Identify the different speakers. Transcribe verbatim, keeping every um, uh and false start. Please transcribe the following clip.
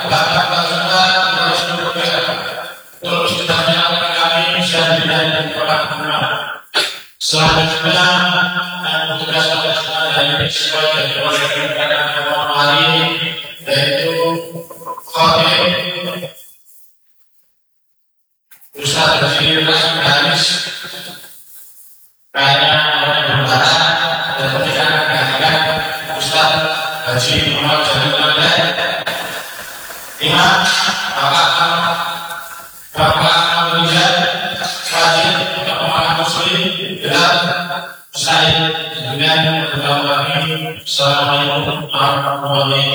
Speaker 1: terus ditanyakan kami syariah dan Quran. Selanjutnya tugas dari sebagai perwakilan hari yaitu khotib Ustaz Haji Haris karena berkata dan ketika kehadiran Ustaz Haji Muhammad Jalil Imam Bapak Bapak Al-Mujad Haji Muhammad Muslim dan saya dengan Assalamualaikum warahmatullahi